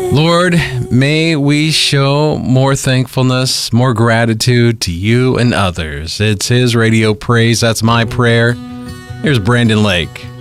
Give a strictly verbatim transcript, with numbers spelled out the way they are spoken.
Lord, may we show more thankfulness, more gratitude to you and others. It's His Radio Praise. That's my prayer. Here's Brandon Lake.